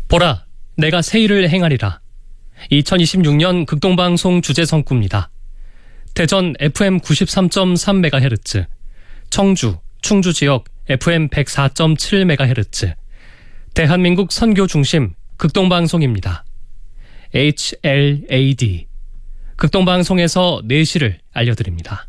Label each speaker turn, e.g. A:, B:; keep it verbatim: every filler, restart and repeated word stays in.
A: 보라, 내가 새 일을 행하리라. 이천이십육 년 극동방송 주제성구입니다. 대전 에프엠 구십삼 점 삼 메가헤르츠, 청주, 충주 지역 에프엠 백사 점 칠 메가헤르츠, 대한민국 선교 중심 극동방송입니다. 에이치엘에이디, 극동방송에서 네 시를 알려드립니다.